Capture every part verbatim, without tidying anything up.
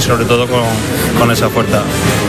sobre todo con, con esa fuerza.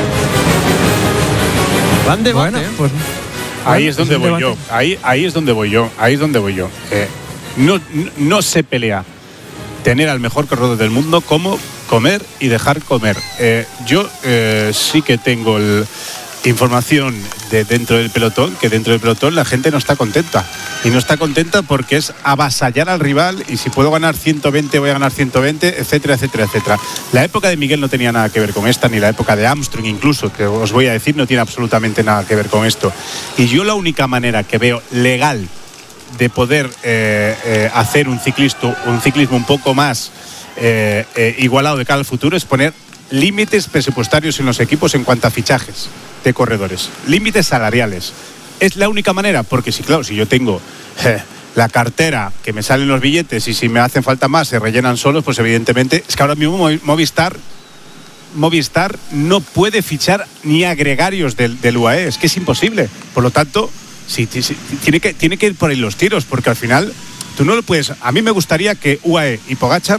Van debate, bueno, pues ahí es donde voy yo. Ahí, ahí es donde voy yo. Ahí es donde voy yo. Eh, no, no, no se pelea tener al mejor corredor del mundo como comer y dejar comer. Eh, yo eh, sí que tengo el, información de dentro del pelotón, que dentro del pelotón la gente no está contenta. Y no está contenta porque es avasallar al rival y si puedo ganar ciento veinte voy a ganar ciento veinte, etcétera, etcétera, etcétera. La época de Miguel no tenía nada que ver con esta, ni la época de Armstrong incluso, que os voy a decir, no tiene absolutamente nada que ver con esto. Y yo la única manera que veo legal de poder eh, eh, hacer un ciclismo, un ciclismo un poco más eh, eh, igualado de cara al futuro es poner límites presupuestarios en los equipos en cuanto a fichajes de corredores, límites salariales. Es la única manera, porque si claro, si yo tengo eh, la cartera que me salen los billetes y si me hacen falta más se rellenan solos, pues evidentemente es que ahora mismo Movistar Movistar no puede fichar ni a gregarios del, del U A E, es que es imposible. Por lo tanto, sí, sí, tiene que tiene que ir por ahí los tiros, porque al final tú no lo puedes. A mí me gustaría que U A E y Pogačar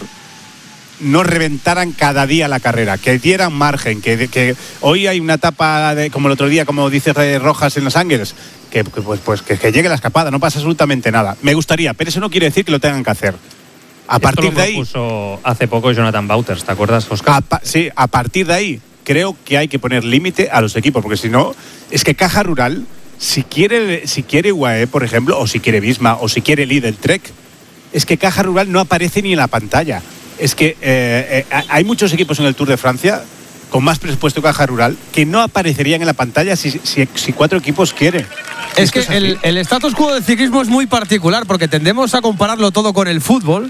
no reventaran cada día la carrera, que dieran margen, que, que hoy hay una etapa de, como el otro día, como dice Rojas en Los Ángeles, que, pues, pues, que, que llegue la escapada, no pasa absolutamente nada. Me gustaría, pero eso no quiere decir que lo tengan que hacer. A Esto partir lo de ahí. propuso hace poco Jonathan Wouters, ¿te acuerdas, Oscar? A, sí, a partir de ahí creo que hay que poner límite a los equipos, porque si no, es que Caja Rural, si quiere, si quiere U A E, por ejemplo, o si quiere Visma, o si quiere Lidl Trek, es que Caja Rural no aparece ni en la pantalla. Es que eh, eh, hay muchos equipos en el Tour de Francia con más presupuesto que Caja Rural que no aparecerían en la pantalla si, si, si cuatro equipos quieren. Es que es el, el status quo del ciclismo es muy particular porque tendemos a compararlo todo con el fútbol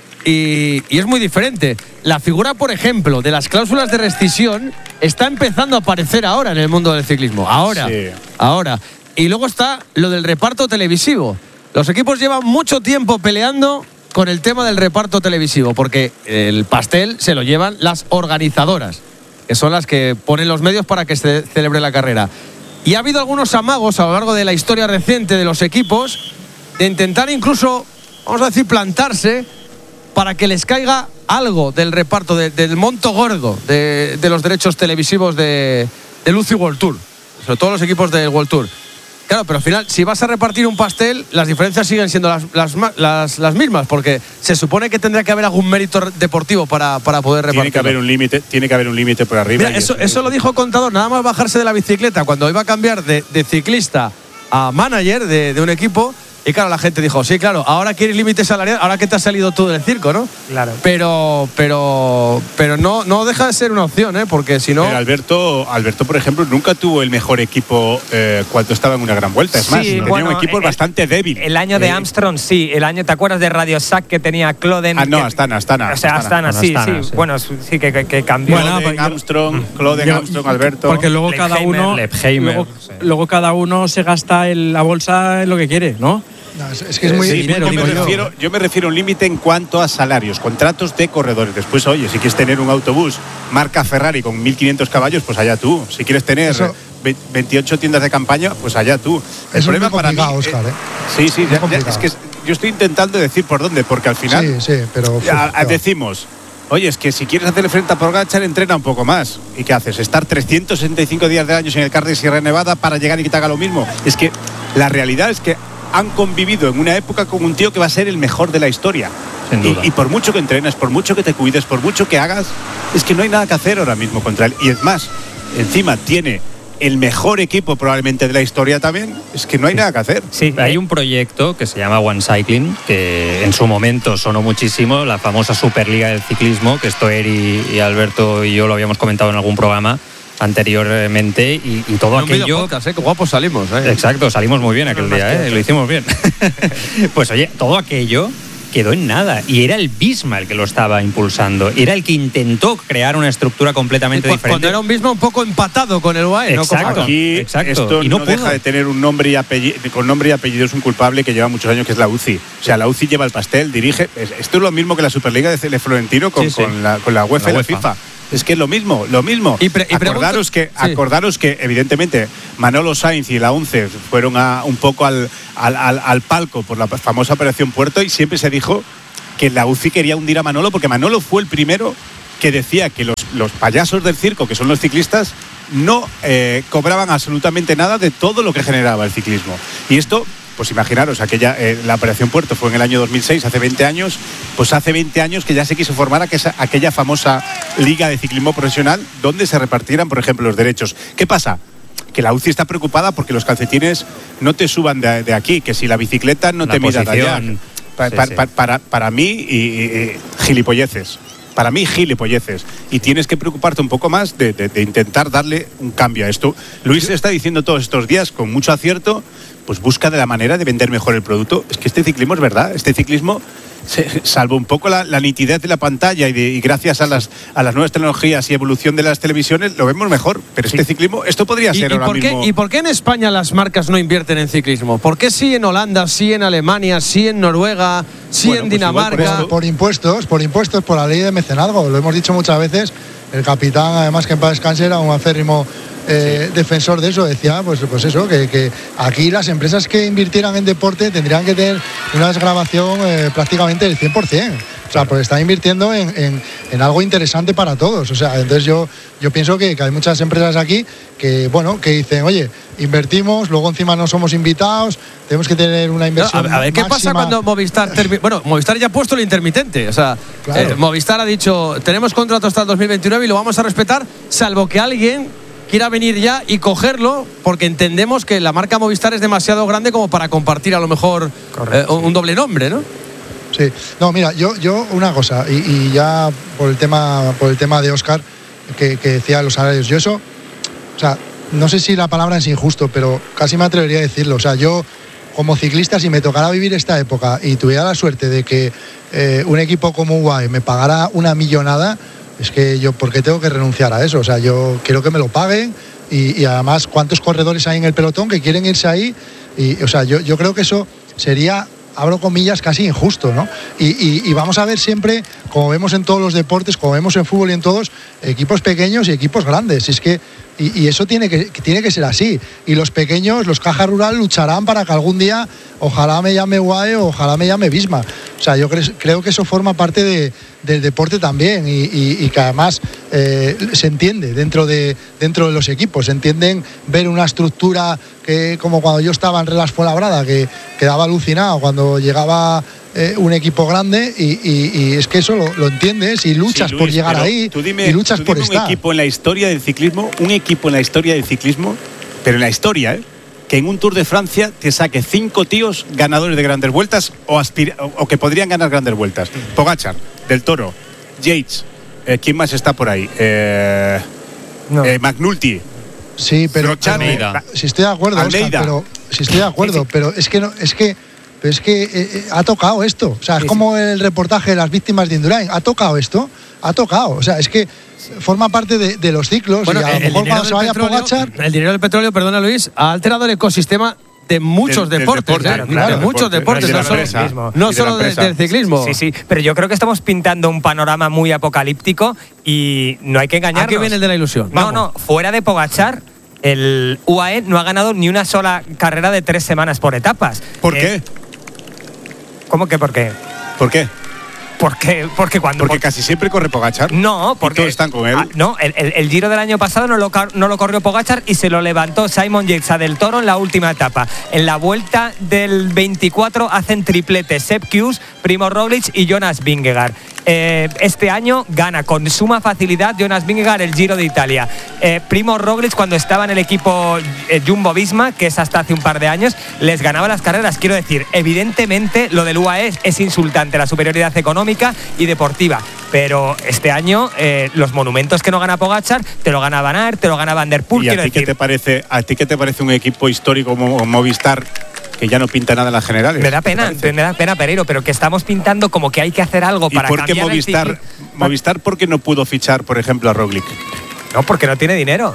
y, y es muy diferente. La figura, por ejemplo, de las cláusulas de rescisión está empezando a aparecer ahora en el mundo del ciclismo. Ahora, sí. ahora. Y luego está lo del reparto televisivo. Los equipos llevan mucho tiempo peleando con el tema del reparto televisivo, porque el pastel se lo llevan las organizadoras, que son las que ponen los medios para que se celebre la carrera. Y ha habido algunos amagos a lo largo de la historia reciente de los equipos de intentar incluso, vamos a decir, plantarse para que les caiga algo del reparto, de, del monto gordo de, de los derechos televisivos de, de U C I World Tour, sobre todo los equipos del World Tour. Claro, pero al final, si vas a repartir un pastel, las diferencias siguen siendo las, las, las, las mismas, porque se supone que tendría que haber algún mérito deportivo para, para poder repartir. Tiene que haber un límite, tiene que haber un límite por arriba. Mira, eso, eso lo dijo Contador, nada más bajarse de la bicicleta, cuando iba a cambiar de, de ciclista a manager de, de un equipo. Y claro, la gente dijo, sí, claro, ahora quieres límite salarial, ahora que te has salido tú del circo, ¿no? Claro. Pero pero pero no, no deja de ser una opción, ¿eh? Porque si no… Pero Alberto, Alberto, por ejemplo, nunca tuvo el mejor equipo eh, cuando estaba en una gran vuelta. Es sí, más, tenía bueno, un equipo eh, bastante débil. El año de eh, Armstrong, sí. El año, ¿te acuerdas de Radio Shack que tenía Cloden? Ah, no, que, Astana, Astana. O sea, Astana, Astana sí, Astana, sí, sí. Bueno, sí, que, que, que cambió. Bueno, Cloden, Armstrong, Cloden, Armstrong, Alberto. Porque luego cada uno… Luego, sí. luego cada uno se gasta en la bolsa en lo que quiere, ¿no? No, es que es muy sí, dinero. Yo me, refiero, yo me refiero a un límite en cuanto a salarios, contratos de corredores. Después, oye, si quieres tener un autobús marca Ferrari con mil quinientos caballos, pues allá tú. Si quieres tener eso, veintiocho tiendas de campaña, pues allá tú. El eso problema es muy para mí, Oscar, ¿eh? Sí, sí, ya, ya, es que yo estoy intentando decir por dónde, porque al final sí, sí, pero, ya, ya decimos, oye, es que si quieres hacerle frente a Pogačar, entrena un poco más. ¿Y qué haces? ¿Estar trescientos sesenta y cinco días del año en el Car de Sierra Nevada para llegar y que te haga lo mismo? Es que la realidad es que han convivido en una época con un tío que va a ser el mejor de la historia. Sin duda. Y, y por mucho que entrenes, por mucho que te cuides, por mucho que hagas, es que no hay nada que hacer ahora mismo contra él. Y es más, encima tiene el mejor equipo probablemente de la historia también, es que no hay nada que hacer. Sí, hay un proyecto que se llama One Cycling, que en su momento sonó muchísimo, la famosa Superliga del Ciclismo, que esto Eri y Alberto y yo lo habíamos comentado en algún programa anteriormente, y, y todo en un aquello… podcast, ¿eh? Qué guapos salimos, ¿eh? Exacto, salimos muy bien aquel día, ¿eh? Lo hicimos bien. Pues oye, todo aquello quedó en nada, y era el Visma el que lo estaba impulsando, era el que intentó crear una estructura completamente cu- diferente. Cuando era un Visma un poco empatado con el U A E, exacto, ¿no? Aquí exacto. Esto y no, no pudo. deja de tener un nombre y apellido, con nombre y apellido es un culpable que lleva muchos años, que es la U C I. O sea, la U C I lleva el pastel, dirige. Esto es lo mismo que la Superliga de Cele Florentino con, sí, sí. con, la, con la UEFA la y la FIFA. Es que es lo mismo, lo mismo. Y pre- y acordaros, que, sí. acordaros que, evidentemente, Manolo Sainz y la ONCE fueron a, un poco al, al, al, al palco por la famosa Operación Puerto, y siempre se dijo que la U C I quería hundir a Manolo, porque Manolo fue el primero que decía que los, los payasos del circo, que son los ciclistas, no eh, cobraban absolutamente nada de todo lo que generaba el ciclismo. Y esto, pues imaginaros, aquella, eh, la Operación Puerto fue en el año dos mil seis, hace veinte años, pues hace veinte años que ya se quiso formar aquella, aquella famosa liga de ciclismo profesional donde se repartieran, por ejemplo, los derechos. ¿Qué pasa? Que la U C I está preocupada porque los calcetines no te suban de, de aquí, que si la bicicleta no la te mida de allá. Pa, pa, sí, sí. Pa, para, para mí, y, y, gilipolleces. Para mí, gilipolleces. Y tienes que preocuparte un poco más de, de, de intentar darle un cambio a esto. Luis está diciendo todos estos días, con mucho acierto, pues busca de la manera de vender mejor el producto. Es que este ciclismo es verdad. Este ciclismo, se, salvo un poco la, la nitidez de la pantalla y, de, y gracias a las, a las nuevas tecnologías y evolución de las televisiones, lo vemos mejor. Pero este sí. ciclismo, esto podría ser ¿Y, y ahora por mismo… Qué, ¿Y por qué en España las marcas no invierten en ciclismo? ¿Por qué sí en Holanda, sí en Alemania, sí en Noruega, sí bueno, en pues Dinamarca? Por, por impuestos, por impuestos, por la ley de mecenazgo. Lo hemos dicho muchas veces. El capitán, además, que en paz descanse, era un acérrimo eh, sí. defensor de eso. Decía, pues, pues eso, que, que aquí las empresas que invirtieran en deporte tendrían que tener una desgravación eh, prácticamente del cien por ciento. O sea, pues están invirtiendo en, en, en algo interesante para todos. O sea, entonces yo, yo pienso que, que hay muchas empresas aquí que, bueno, que dicen, oye, invertimos, luego encima no somos invitados, tenemos que tener una inversión no, a, ver, a ver, ¿qué máxima? pasa cuando Movistar termi- bueno, Movistar ya ha puesto el intermitente, o sea, claro. eh, Movistar ha dicho, tenemos contrato hasta el dos mil veintinueve y lo vamos a respetar, salvo que alguien quiera venir ya y cogerlo, porque entendemos que la marca Movistar es demasiado grande como para compartir a lo mejor eh, un doble nombre, ¿no? Sí, no, mira, yo, yo una cosa, y, y ya por el tema, por el tema de Óscar, que, que decía los salarios, yo eso, o sea, no sé si la palabra es injusto, pero casi me atrevería a decirlo. O sea, yo como ciclista, si me tocara vivir esta época y tuviera la suerte de que eh, un equipo como U A E me pagara una millonada, es que yo, ¿por qué tengo que renunciar a eso? O sea, yo quiero que me lo paguen y, y además, ¿cuántos corredores hay en el pelotón que quieren irse ahí? Y, o sea, yo, yo creo que eso sería, abro comillas, casi injusto, ¿no? Y, y, y vamos a ver siempre, como vemos en todos los deportes, como vemos en fútbol y en todos, equipos pequeños y equipos grandes. Y es que Y, y eso tiene que, tiene que ser así. Y los pequeños, los Caja Rural, lucharán para que algún día, ojalá me llame U A E o ojalá me llame Visma. O sea, yo cre- creo que eso forma parte de, del deporte también y, y, y que además eh, se entiende dentro de, dentro de los equipos. Se entienden ver una estructura que, como cuando yo estaba en Relas Fuenlabrada, que quedaba alucinado cuando llegaba Eh, un equipo grande y, y, y es que eso lo, lo entiendes y luchas sí, Luis, por llegar ahí dime, y luchas por estar. Un equipo en la historia del ciclismo, un equipo en la historia del ciclismo, pero en la historia, ¿eh? que en un Tour de Francia te saque cinco tíos ganadores de grandes vueltas o, aspira, o, o que podrían ganar grandes vueltas. Pogačar, Del Toro, Yates, eh, ¿quién más está por ahí? Eh, no. eh, McNulty. Sí, pero Almeida. Si estoy de acuerdo, Oscar, pero si estoy de acuerdo, pero es que no, es que Pero es que eh, ha tocado esto. O sea, es sí, como sí. el reportaje de las víctimas de Indurain. ¿Ha tocado esto? Ha tocado. O sea, es que forma parte de, de los ciclos. Bueno, y a el, lo mejor cuando se vaya petróleo, a Pogačar… El dinero del petróleo, perdona Luis, ha alterado el ecosistema de muchos del, deportes. Del deporte, ¿eh? claro, claro, del muchos deporte, deportes. de no solo, no solo de, del ciclismo. Sí, sí. Pero yo creo que estamos pintando un panorama muy apocalíptico y no hay que engañarnos. ¿A qué viene el de la ilusión? No, Vamos. no. Fuera de Pogačar, el U A E no ha ganado ni una sola carrera de tres semanas por etapas. ¿Por eh, qué? ¿Cómo que por qué? ¿Por qué? Porque, porque cuando porque por... casi siempre corre Pogačar. No, porque todos están con él. Ah, no, el, el, el Giro del año pasado no lo, no lo corrió Pogačar y se lo levantó Simon Yates a Del Toro en la última etapa. En la vuelta del veinticuatro hacen triplete Sepp Kuss, Primož Roglič y Jonas Vingegaard. Eh, este año gana con suma facilidad Jonas Vingegaard el Giro de Italia. Eh, Primož Roglič, cuando estaba en el equipo eh, Jumbo-Visma, que es hasta hace un par de años, les ganaba las carreras. Quiero decir, evidentemente lo del U A E es, es insultante, la superioridad económica y deportiva. Pero este año eh, los monumentos que no gana Pogačar te lo gana Van Aert, te lo gana Van der Poel. ¿Y a ti, decir, qué te parece, a ti qué te parece un equipo histórico como Movistar que ya no pinta nada en las generales? Me da pena, me da pena, Pereiro, pero que estamos pintando como que hay que hacer algo para cambiar. ¿Y por qué Movistar, Movistar por qué no pudo fichar, por ejemplo, a Roglic? No, porque no tiene dinero.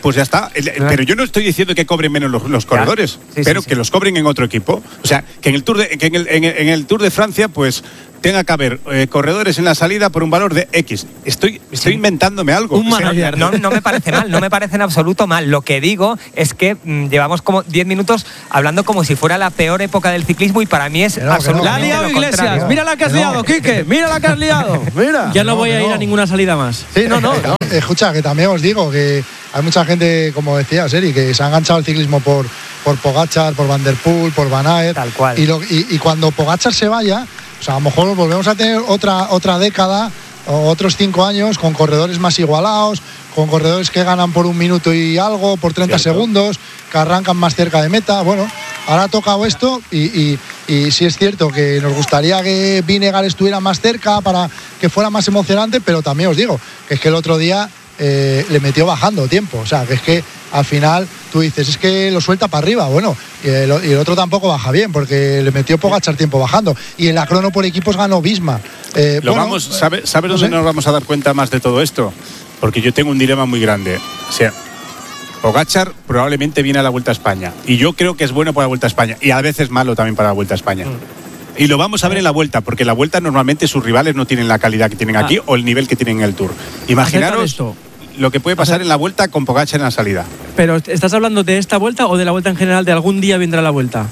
pues ya está. Pero yo no estoy diciendo que cobren menos los, los corredores, sí, pero sí, que sí. los cobren en otro equipo. O sea, que en el Tour de, que en el, en el, en el Tour de Francia, pues tenga que haber eh, corredores en la salida por un valor de X. Estoy, estoy sí. inventándome algo. Un manager. No, no me parece mal, no me parece en absoluto mal. Lo que digo es que mmm, llevamos como diez minutos hablando como si fuera la peor época del ciclismo y para mí es no, absolutamente La ha liado lo Iglesias. contrario. Mira la que has Que no. liado, Quique. Mira la que has liado. Mira. Ya no, no, voy a que ir no. a ninguna salida más. Sí, no, no. No, escucha, que también os digo que hay mucha gente, como decía Seri, que se ha enganchado al ciclismo por, por Pogačar, por Van der Poel, por Van Aert. Tal cual. Y, lo, y, y cuando Pogačar se vaya, o sea, a lo mejor volvemos a tener otra, otra década o otros cinco años con corredores más igualados, con corredores que ganan por un minuto y algo, por treinta Cierto. segundos, que arrancan más cerca de meta. Bueno, ahora ha tocado esto y, y, y sí es cierto que nos gustaría que Vinegar estuviera más cerca para que fuera más emocionante, pero también os digo que es que el otro día eh, le metió bajando tiempo. O sea, que es que al final tú dices, es que lo suelta para arriba. Bueno, y el, y el otro tampoco baja bien porque le metió Pogačar tiempo bajando. Y en la crono por equipos ganó Visma. Eh, Lo bueno, vamos, ¿Sabes sabe no dónde sé. nos vamos a dar cuenta más de todo esto? Porque yo tengo un dilema muy grande. O sea, Pogačar probablemente viene a la Vuelta a España. Y yo creo que es bueno para la Vuelta a España. Y a veces malo también para la Vuelta a España. Mm. Y lo vamos a ver en la Vuelta, porque en la Vuelta normalmente sus rivales no tienen la calidad que tienen aquí ah. o el nivel que tienen en el Tour. Imaginaros esto. lo que puede pasar en la Vuelta con Pogačar en la salida. Pero, ¿estás hablando de esta Vuelta o de la Vuelta en general? ¿De algún día vendrá la Vuelta?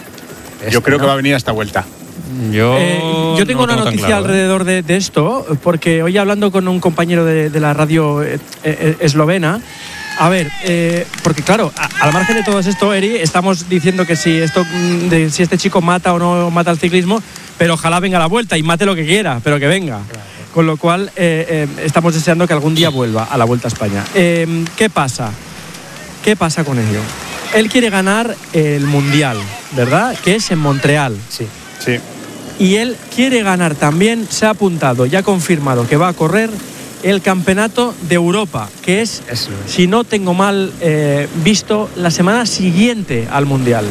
Yo este, creo ¿no? que va a venir a esta Vuelta. Yo, eh, yo tengo no una noticia claro, alrededor de, de esto, porque hoy hablando con un compañero de, de la radio eh, eh, eslovena, a ver, eh, porque claro, a, al margen de todo esto, Eri, estamos diciendo que si esto, de, si este chico mata o no mata el ciclismo, pero ojalá venga a la Vuelta y mate lo que quiera, pero que venga. Claro. Con lo cual eh, eh, estamos deseando que algún día vuelva a la Vuelta a España. Eh, ¿Qué pasa? ¿Qué pasa con ello? Él quiere ganar el Mundial, ¿verdad? Que es en Montreal. Sí. Sí. Y él quiere ganar también, se ha apuntado, ya ha confirmado que va a correr el Campeonato de Europa, que es, Eso es. si no tengo mal eh, visto, la semana siguiente al Mundial,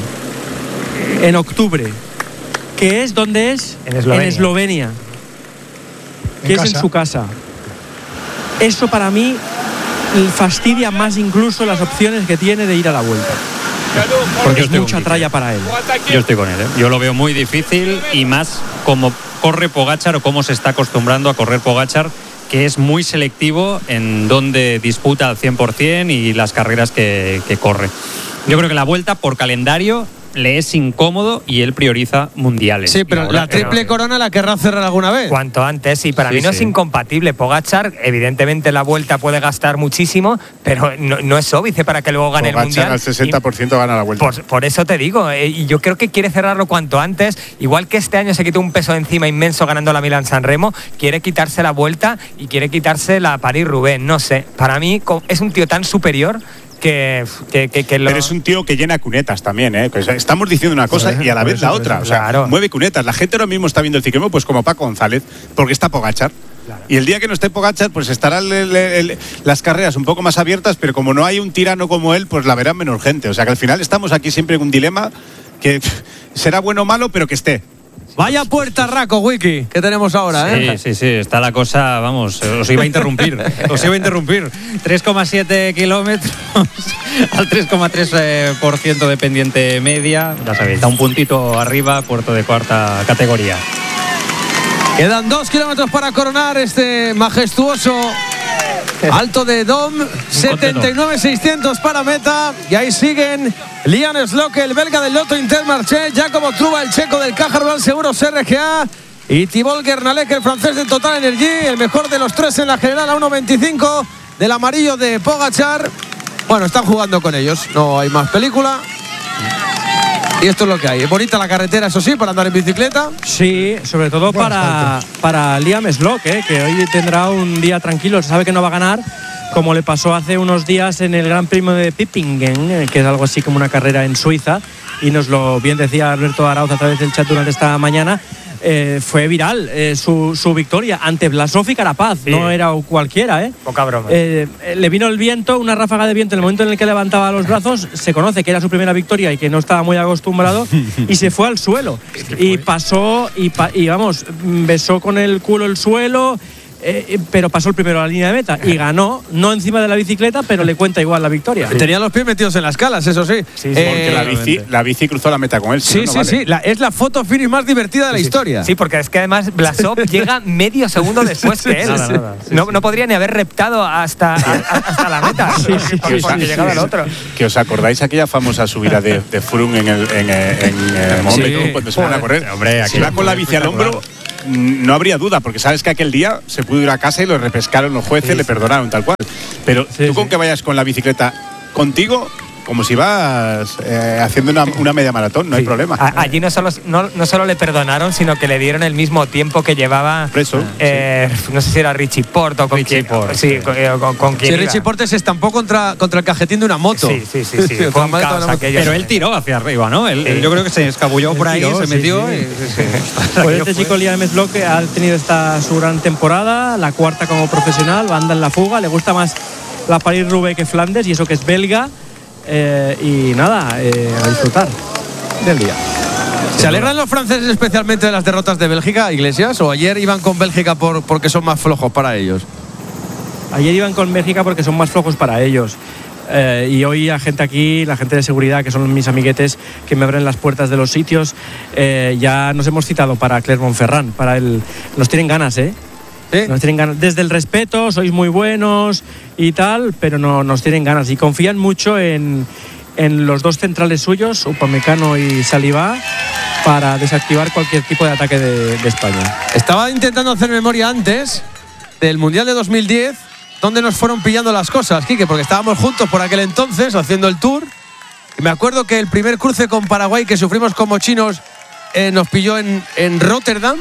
en octubre, que es, ¿dónde es? En Eslovenia. En Eslovenia, que En es casa. en su casa. Eso para mí fastidia más incluso las opciones que tiene de ir a la Vuelta. Porque es mucha tralla para él. Yo estoy con él, ¿eh? Yo lo veo muy difícil y más como corre Pogačar o cómo se está acostumbrando a correr Pogačar, que es muy selectivo en dónde disputa al cien por ciento y las carreras que, que corre. Yo creo que la Vuelta por calendario le es incómodo y él prioriza mundiales. Sí, pero ahora, la triple pero, corona la querrá cerrar alguna vez. Cuanto antes, y para Sí, mí no sí. es incompatible. Pogačar, evidentemente la Vuelta puede gastar muchísimo, pero no, no es óbice para que luego gane el Pogačar Mundial. al sesenta por ciento gana la Vuelta. Por, por eso te digo, eh, y yo creo que quiere cerrarlo cuanto antes. Igual que este año se quitó un peso encima inmenso ganando la Milán-San Remo, quiere quitarse la Vuelta y quiere quitarse la París-Roubaix. No sé, para mí es un tío tan superior que, que, que, que lo... Pero es un tío que llena cunetas también, ¿eh? Pues estamos diciendo una cosa y a la vez la otra. O sea, claro. mueve cunetas. La gente ahora mismo está viendo el ciclismo pues como Paco González, porque está Pogačar. Claro. Y el día que no esté Pogačar, pues estarán el, el, el, las carreras un poco más abiertas, pero como no hay un tirano como él, pues la verán menos gente. O sea que al final estamos aquí siempre en un dilema que pff, será bueno o malo, pero que esté. Vaya puertarraco, Wiki, que tenemos ahora, ¿eh? Sí, sí, sí, está la cosa, vamos, os iba a interrumpir, os iba a interrumpir. tres coma siete kilómetros al tres coma tres por ciento de pendiente media, ya sabéis, está un puntito arriba, puerto de cuarta categoría. Quedan dos kilómetros para coronar este majestuoso Alto de Dom, setenta y nueve seiscientos para meta. Y ahí siguen Liam Sloke, el belga del Lotto Intermarché, Jacobo Truba, el checo del Caja Rural Seguros R G A, y Thibaut Guernalec, el francés de Total Energy, el mejor de los tres en la general a uno veinticinco del amarillo de Pogačar. Bueno, están jugando con ellos, no hay más película. Y esto es lo que hay. Es bonita la carretera, eso sí, para andar en bicicleta. Sí, sobre todo Bueno, para, para Liam Sloke, ¿eh? Que hoy tendrá un día tranquilo. Se sabe que no va a ganar, como le pasó hace unos días en el Gran Premio de Pippingen, eh, que es algo así como una carrera en Suiza. Y nos lo bien decía Alberto Arauz a través del chat durante esta mañana. Eh, fue viral eh, su, su victoria ante Blasov y Carapaz, sí. No era cualquiera, ¿eh? Poca broma. Eh, le vino el viento, una ráfaga de viento en el momento en el que levantaba los brazos, se conoce que era su primera victoria y que no estaba muy acostumbrado y se fue al suelo y pasó y, pa, y vamos, besó con el culo el suelo. eh, pero pasó el primero a la línea de meta y ganó, no encima de la bicicleta, pero le cuenta igual la victoria. Sí. Tenía los pies metidos en las calas, eso sí. Sí, sí, Eh, Porque la bici, la bici cruzó la meta con él. Sí, no, no sí, vale. sí. La- es la foto finish más divertida de la Sí, sí. historia. Sí, porque es que además Blasov llega medio segundo después que él. Nada, nada. Sí, no, sí. no podría ni haber reptado hasta, a- hasta la meta. Sí, sí, porque, sí, porque sí, llegaba sí. el otro. Que os acordáis aquella famosa subida de, de Froome en el en, eh, en, eh, Momento, Sí. cuando se van a correr. Hombre, si va con la bici al hombro, mm, no habría duda, porque sabes que aquel día se pudo ir a casa y lo repescaron los jueces, Sí, le sí. perdonaron tal cual. Pero Sí, tú con sí. que vayas con la bicicleta contigo, como si vas eh, haciendo una, una media maratón, no hay Sí. problema. A- allí no solo, no, no solo le perdonaron, sino que le dieron el mismo tiempo que llevaba. Preso, eh, No sé si era Richie Porte o con Richie quién. Porte, sí, sí. con, eh, con- con quién Sí, iba. Richie Porte se estampó contra, contra el cajetín de una moto. Sí, sí, sí, sí. Fue Fue un mal caos toda la moto. aquello. Pero él tiró hacia arriba, ¿no? Él, él yo creo que se escabulló por ahí, tiró, se sí, metió sí. y. sí, sí. Pues este chico, Liam Smock, ha tenido esta su gran temporada, la cuarta como profesional, anda en la fuga, le gusta más la París-Roubaix que Flandes y eso que es belga. Eh, y nada, eh, a disfrutar del día. ¿Se alegran los franceses especialmente de las derrotas de Bélgica, Iglesias? ¿O ayer iban con Bélgica por, porque son más flojos para ellos? Ayer iban con Bélgica porque son más flojos para ellos. Eh, y hoy la gente aquí, la gente de seguridad, que son mis amiguetes que me abren las puertas de los sitios, eh, ya nos hemos citado para Clermont-Ferrand, para el, nos tienen ganas, ¿eh? ¿Sí? Nos tienen ganas. Desde el respeto, sois muy buenos y tal, pero no, nos tienen ganas y confían mucho en, en los dos centrales suyos, Upamecano y Saliba, para desactivar cualquier tipo de ataque de, de España. Estaba intentando hacer memoria antes del Mundial de dos mil diez, donde nos fueron pillando las cosas, Quique, porque estábamos juntos por aquel entonces haciendo el tour. Y me acuerdo que el primer cruce con Paraguay que sufrimos como chinos eh, nos pilló en, en Rotterdam.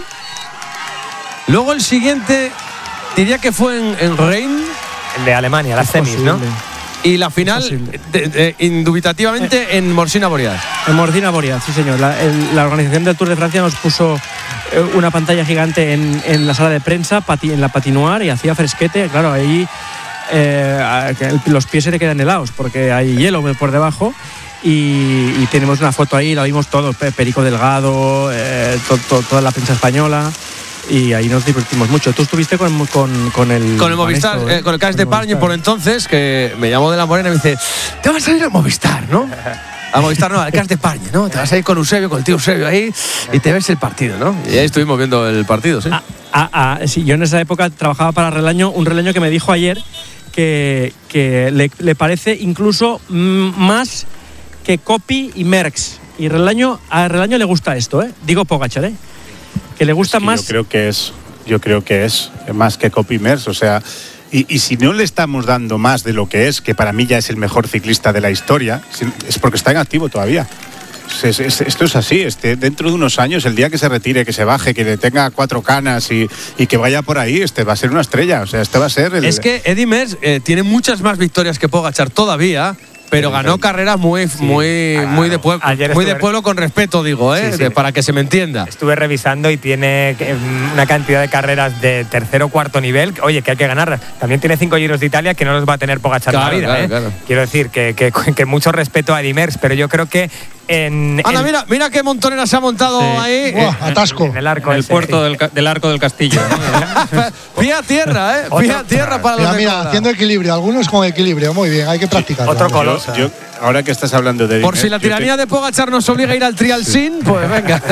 Luego el siguiente diría que fue en, en Reims. El de Alemania, las semis, ¿no? Posible. Y la final, Imposible. de- de- indubitativamente, en Morsina Boreal. En Mordina Boreal, sí señor. La, el- la organización del Tour de Francia nos puso eh, una pantalla gigante en, en la sala de prensa, pati- en la patinoire, y hacía fresquete. Claro, ahí eh, a- que el- los pies se te quedan helados porque hay hielo por debajo. Y, y tenemos una foto ahí, la vimos todos, Pe- Perico Delgado, eh, to- to- toda la prensa española. Y ahí nos divertimos mucho. Tú estuviste con, con, con el. Con el Movistar, maestro, eh, con el Cas de Pargne Movistar. por entonces, que me llamó de la Morena y me dice: te vas a ir al Movistar, ¿no? Al Movistar no, al Cas de Pargne, ¿no? Te vas a ir con Eusebio, con el tío Eusebio ahí y te ves el partido, ¿no? Y ahí estuvimos viendo el partido, sí. Ah, ah, ah, sí, yo en esa época trabajaba para Relaño, un Relaño que me dijo ayer que, que le, le parece incluso mm, más que Copy y Merckx. Y Relaño, a Relaño le gusta esto, ¿eh? Digo Pogačar, ¿eh? Que le gusta Es que más. Yo creo que es, yo creo que es más que Copy-Mers, o sea, y, y si no le estamos dando más de lo que es, que para mí ya es el mejor ciclista de la historia, es porque está en activo todavía. Es- es- esto es así, este, dentro de unos años, el día que se retire, que se baje, que le tenga cuatro canas y, y que vaya por ahí, este va a ser una estrella, o sea, este va a ser el... Es que Eddy Merckx eh, tiene muchas más victorias que Pogačar todavía, pero ganó carreras muy, muy, claro. muy de pueblo, Ayer muy de estuve- pueblo con respeto, digo, ¿eh? Sí, sí. De- para que se me entienda. Estuve revisando y tiene eh, una cantidad de carreras de tercer o cuarto nivel. Oye, que hay que ganarlas. También tiene cinco Giros de Italia que no los va a tener Pogačar en Claro, la vida. claro, ¿eh? claro. Quiero decir que, que, que mucho respeto a Eddy Merckx, pero yo creo que en, Anda, en- mira, mira qué montonera se ha montado Sí. ahí. Buah, atasco. en el arco En el ese. puerto del, ca- del Arco del Castillo. ¿no? Pie a tierra, ¿eh? Pie a tierra para Mira, los de mira, Cobra. haciendo equilibrio, algunos con equilibrio, muy bien, hay que practicar. Otro vamos. color. yo, yo- ahora que estás hablando de... Por si la yo te- tiranía de Pogačar nos obliga a ir al Trial Sin, pues venga.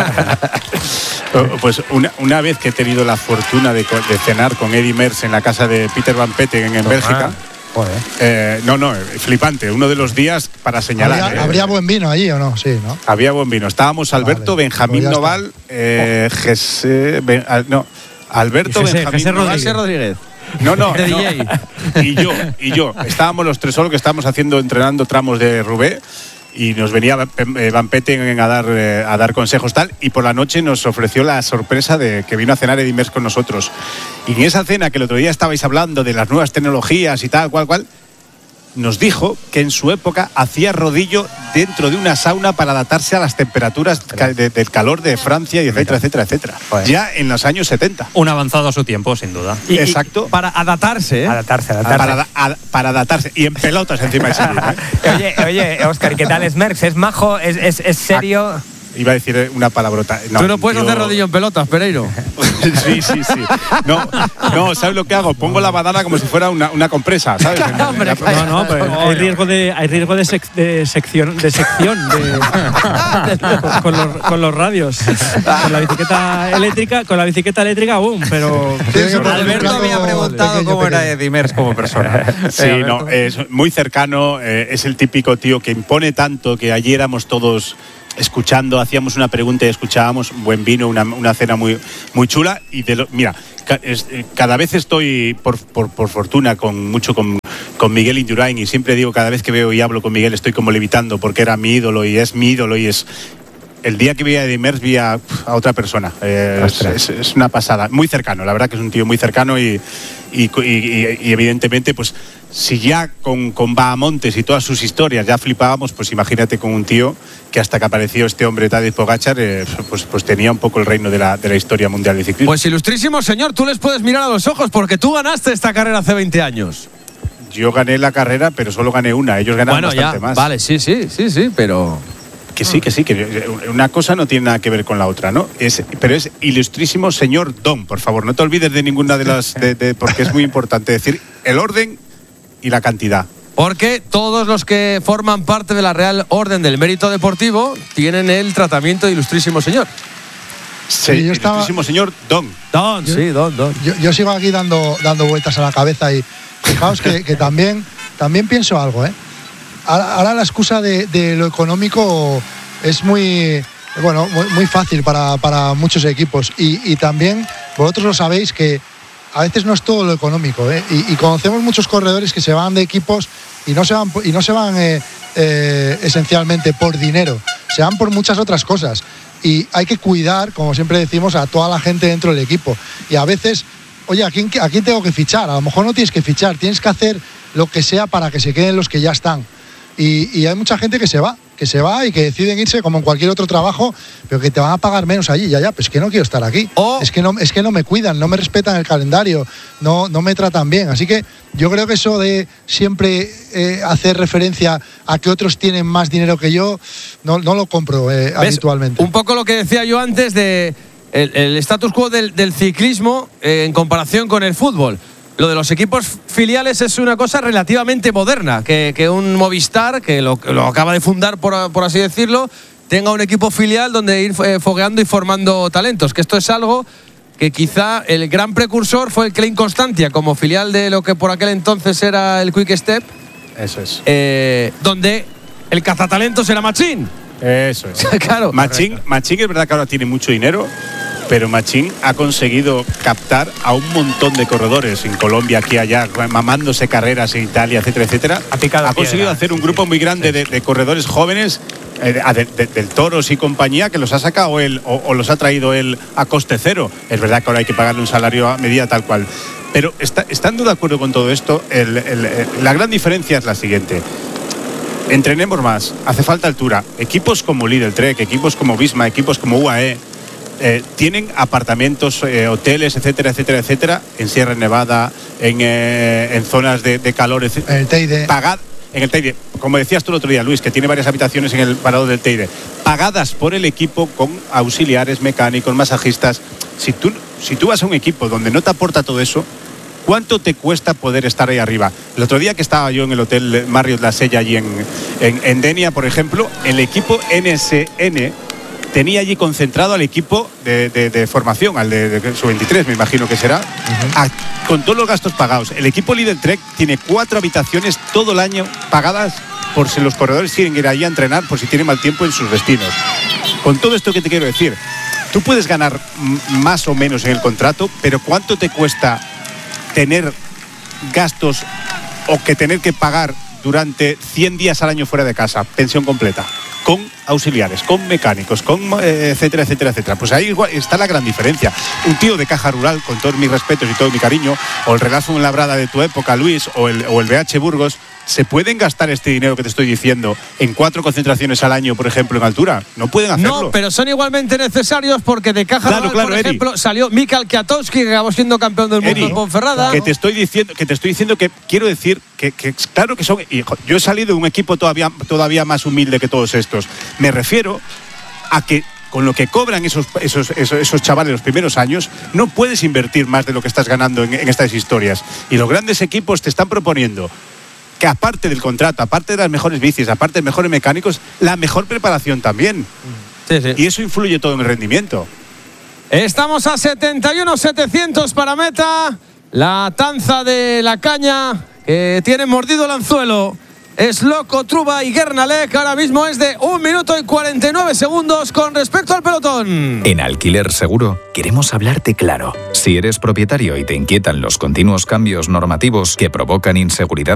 Pues una, una vez que he tenido la fortuna de, co- de cenar con Eddy Merckx en la casa de Peter Van Petten en Bélgica, eh, no, no, flipante, uno de los días para señalar. ¿Habría, eh. habría buen vino allí o no? Sí, ¿no? Había buen vino. Estábamos Alberto, Vale, Benjamín pues ya Noval, eh, Jesse, Ben- ah, no, Alberto, Y Jesse- Benjamín Jesse Noval. José Rodríguez. No, no, De no. D J. Y yo, y yo. Estábamos los tres solos que estábamos haciendo, entrenando tramos de Roubaix y nos venía eh, Van Petten a dar, eh, a dar consejos tal y por la noche nos ofreció la sorpresa de que vino a cenar Eddy Merckx con nosotros. Y en esa cena que el otro día estabais hablando de las nuevas tecnologías y tal, cual, cual, nos dijo que en su época hacía rodillo dentro de una sauna para adaptarse a las temperaturas ca- de- del calor de Francia y etcétera, etcétera, etcétera. Joder. Ya en los años setenta. Un avanzado a su tiempo, sin duda. Y- y Exacto. para adaptarse, ¿eh? Adaptarse, adaptarse. Para, da- a- para adaptarse. Y en pelotas encima de ese libro, ¿eh? Oye, oye, Óscar, ¿qué tal es Merckx? ¿Es majo? ¿Es, es, es serio? iba a decir una palabrota. No, Tú no puedes yo... hacer rodillo en pelotas, Pereiro. Sí, sí, sí. No, no, ¿sabes lo que hago? Pongo la badana como si fuera una, una compresa, ¿sabes? No, no, pero hay riesgo de hay riesgo de, sec, de sección de sección de, con, con, los, con los radios. Con la bicicleta eléctrica, con la bicicleta elétrica, boom, pero Alberto había preguntado cómo era Eddy Merckx como persona. Sí, eh, no, es muy cercano, eh, es el típico tío que impone tanto que ayer éramos todos escuchando, hacíamos una pregunta y escuchábamos, buen vino, una, una cena muy, muy chula. Y de lo, mira, ca, es, cada vez estoy, por, por, por fortuna, con mucho con, con Miguel Indurain, y siempre digo, cada vez que veo y hablo con Miguel estoy como levitando, porque era mi ídolo y es mi ídolo y es... El día que vi a Eddy Merckx vi a, a otra persona. Eh, es, es, es una pasada. Muy cercano, la verdad que es un tío muy cercano y, y, y, y evidentemente, pues si ya con, con Bahamontes y todas sus historias ya flipábamos, pues imagínate con un tío que hasta que apareció este hombre Tadej Pogačar, eh, pues, pues tenía un poco el reino de la, de la historia mundial de ciclismo. Pues ilustrísimo señor, tú les puedes mirar a los ojos porque tú ganaste esta carrera hace veinte años. Yo gané la carrera, pero solo gané una. Ellos ganaron bueno, bastante ya, más. Vale, sí, sí, sí, sí, pero... Que sí, que sí, que una cosa no tiene nada que ver con la otra, ¿no? Es, pero es ilustrísimo señor Don, por favor, no te olvides de ninguna de las... De, de, porque es muy importante decir el orden y la cantidad. Porque todos los que forman parte de la Real Orden del Mérito Deportivo tienen el tratamiento de ilustrísimo señor. Sí, Sí, yo estaba- ilustrísimo señor Don. Don, sí, Don, Don. Yo, yo sigo aquí dando, dando vueltas a la cabeza y fijaos que, que también, también pienso algo, ¿eh? Ahora, ahora la excusa de, de lo económico es muy, bueno, muy, muy fácil para, para muchos equipos y, y también vosotros lo sabéis que a veces no es todo lo económico, ¿eh? y, y conocemos muchos corredores que se van de equipos y no se van, y no se van eh, eh, esencialmente por dinero, se van por muchas otras cosas y hay que cuidar, como siempre decimos, a toda la gente dentro del equipo y a veces, oye, ¿a quién, a quién tengo que fichar? A lo mejor no tienes que fichar, tienes que hacer lo que sea para que se queden los que ya están. Y, y hay mucha gente que se va, que se va y que deciden irse como en cualquier otro trabajo, pero que te van a pagar menos allí. Ya, ya, pues es que no quiero estar aquí. Oh. Es que no, es que no me cuidan, no me respetan el calendario, no, no me tratan bien. Así que yo creo que eso de siempre eh, hacer referencia a que otros tienen más dinero que yo, no, no lo compro eh, habitualmente. Un poco lo que decía yo antes de el, el status quo del, del ciclismo eh, en comparación con el fútbol. Lo de los equipos filiales es una cosa relativamente moderna, que, que un Movistar, que lo, lo acaba de fundar, por, por así decirlo, tenga un equipo filial donde ir eh, fogueando y formando talentos, que esto es algo que quizá el gran precursor fue el Klein Constantia, como filial de lo que por aquel entonces era el Quick Step. Eso es. Eh, donde el cazatalentos era Machín. Eso es. Claro. Machín, Machín es verdad que ahora tiene mucho dinero, pero Machín ha conseguido captar a un montón de corredores en Colombia, aquí allá, mamándose carreras en Italia, etcétera, etcétera. Ha picado Ha conseguido piedra. hacer un grupo muy grande de, de corredores jóvenes, eh, de, de, del Toros y compañía, que los ha sacado él o, o los ha traído él a coste cero. Es verdad que ahora hay que pagarle un salario a medida tal cual. Pero está, estando de acuerdo con todo esto, el, el, el, la gran diferencia es la siguiente. Entrenemos más, hace falta altura. Equipos como Lidl Trek, equipos como Visma, equipos como U A E, Eh, tienen apartamentos, eh, hoteles, etcétera, etcétera, etcétera, en Sierra Nevada, en, eh, en zonas de, de calor, etcétera. En el Teide. Pagad, en el Teide, como decías tú el otro día, Luis, que tiene varias habitaciones en el parador del Teide, pagadas por el equipo con auxiliares, mecánicos, masajistas. Si tú, si tú vas a un equipo donde no te aporta todo eso, ¿cuánto te cuesta poder estar ahí arriba? El otro día que estaba yo en el hotel Marriott La Sella, allí en, en, en Denia, por ejemplo, el equipo N S N tenía allí concentrado al equipo de, de, de formación, al de, de su veintitrés, me imagino que será, uh-huh. a, con todos los gastos pagados. El equipo Lidl Trek tiene cuatro habitaciones todo el año pagadas por si los corredores quieren ir allí a entrenar, por si tienen mal tiempo en sus destinos. Con todo esto que te quiero decir, tú puedes ganar m- más o menos en el contrato, pero ¿cuánto te cuesta tener gastos o que tener que pagar durante cien días al año fuera de casa, pensión completa, con auxiliares, con mecánicos, con eh, etcétera, etcétera, etcétera? Pues ahí igual está la gran diferencia. Un tío de Caja Rural, con todos mis respetos y todo mi cariño, o el Relazo en Labrada de tu época, Luis, o el, o el B H Burgos, ¿se pueden gastar este dinero que te estoy diciendo en cuatro concentraciones al año, por ejemplo, en altura? No pueden hacerlo. No, pero son igualmente necesarios porque de Caja Claro, Rural, claro, por Eri. ejemplo, salió Mikel Kwiatkowski, que acabó siendo campeón del mundo Eri, en Ponferrada. que te estoy diciendo que te estoy diciendo que quiero decir que, que claro que son, hijo, yo he salido de un equipo todavía todavía más humilde que todos estos. Me refiero a que con lo que cobran esos, esos, esos, esos chavales los primeros años, no puedes invertir más de lo que estás ganando en, en estas historias. Y los grandes equipos te están proponiendo que aparte del contrato, aparte de las mejores bicis, aparte de mejores mecánicos, la mejor preparación también. Sí, sí. Y eso influye todo en el rendimiento. Estamos a setenta y uno setecientos para meta. La tanza de la caña que tiene mordido el anzuelo es Loco, Truba y Guernalec. Ahora mismo es de un minuto y cuarenta y nueve segundos con respecto al pelotón. En Alquiler Seguro queremos hablarte claro. Si eres propietario y te inquietan los continuos cambios normativos que provocan inseguridad